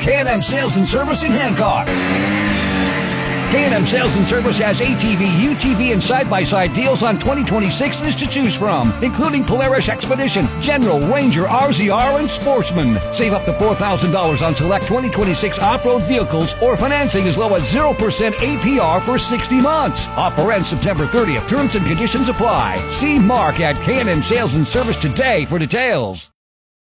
K&M Sales and Service in Hancock. K&M Sales and Service has ATV, UTV, and side-by-side deals on 2026s to choose from, including Polaris Expedition, General, Ranger, RZR, and Sportsman. Save up to $4,000 on select 2026 off-road vehicles or financing as low as 0% APR for 60 months. Offer ends September 30th. Terms and conditions apply. See Mark at K&M Sales and Service today for details.